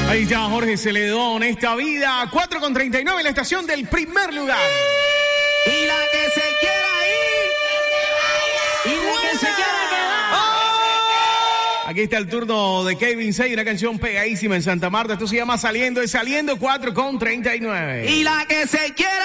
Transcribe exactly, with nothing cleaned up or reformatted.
Ahí está Jorge Celedón, esta vida, cuatro con treinta y nueve en la estación del primer lugar. Y la que se quiera ir, y la que se quiera quedar. ¡Oh! Aquí está el turno de Kevin Say, una canción pegadísima en Santa Marta. Esto se llama Saliendo, es Saliendo, cuatro con treinta y nueve. Y la que se quiera